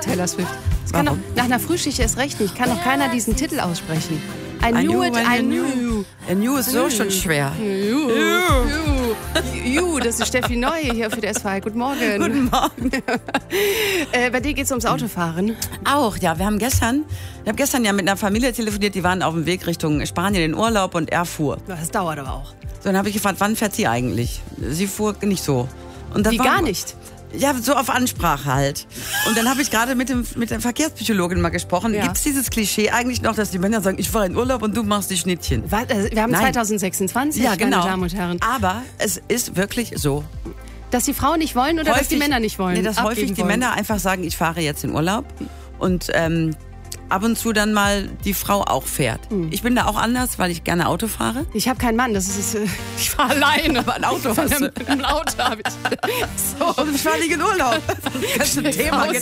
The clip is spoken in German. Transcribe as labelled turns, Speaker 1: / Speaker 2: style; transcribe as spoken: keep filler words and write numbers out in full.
Speaker 1: Taylor Swift. Das kann doch, nach einer Frühschicht erst recht nicht. Kann doch keiner diesen Titel aussprechen. I knew it, I knew.
Speaker 2: I knew ist so schon schwer.
Speaker 1: You. You, das ist Steffi Neu hier für der S V I. Guten Morgen.
Speaker 2: Guten Morgen.
Speaker 1: äh, bei dir geht es ums Autofahren.
Speaker 2: Auch, ja. Wir haben gestern, ich habe gestern ja mit einer Familie telefoniert, die waren auf dem Weg Richtung Spanien in Urlaub und er fuhr.
Speaker 1: Das dauert aber auch.
Speaker 2: So, dann habe ich gefragt, wann fährt sie eigentlich? Sie fuhr nicht so. Und das
Speaker 1: Wie
Speaker 2: war,
Speaker 1: gar nicht?
Speaker 2: Ja, so auf Ansprache halt. Und dann habe ich gerade mit, dem, mit der Verkehrspsychologin mal gesprochen.
Speaker 1: Ja.
Speaker 2: Gibt es dieses Klischee eigentlich noch, dass die Männer sagen, ich fahre in Urlaub und du machst die Schnittchen?
Speaker 1: Was, also wir haben
Speaker 2: Nein.
Speaker 1: zwanzig sechsundzwanzig,
Speaker 2: Ja, genau.
Speaker 1: meine Damen und Herren.
Speaker 2: Aber es ist wirklich so.
Speaker 1: Dass die Frauen nicht wollen oder
Speaker 2: häufig,
Speaker 1: dass die Männer nicht wollen?
Speaker 2: Nee, dass
Speaker 1: Abgeben
Speaker 2: häufig die
Speaker 1: wollen.
Speaker 2: Männer einfach sagen, ich fahre jetzt in Urlaub. Und ähm, ab und zu dann mal die Frau auch fährt. Mhm. Ich bin da auch anders, weil ich gerne Auto fahre.
Speaker 1: Ich habe keinen Mann, das ist, ich fahre alleine.
Speaker 2: Aber ein Auto hast du.
Speaker 1: Mit einem Auto habe ich. So.
Speaker 2: Und ich fahre nicht in Urlaub. Das ist ein Thema.